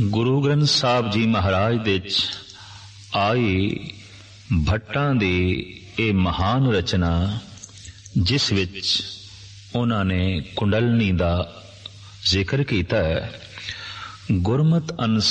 ਗੁਰੂ ਗ੍ਰੰਥ ਸਾਹਿਬ ਜੀ ਮਹਾਰਾਜ ਦੇ 'ਚ ਆਈ ਭੱਟਾਂ ਦੀ ਇਹ ਮਹਾਨ ਰਚਨਾ, ਜਿਸ ਵਿੱਚ ਉਹਨਾਂ ਨੇ ਕੁੰਡਲਨੀ ਦਾ ਜ਼ਿਕਰ ਕੀਤਾ ਹੈ। ਗੁਰਮਤਿ